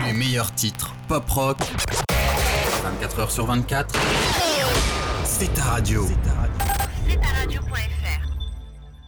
Les meilleurs titres pop-rock, 24h sur 24, c'est ta radio. C'est ta radio.fr.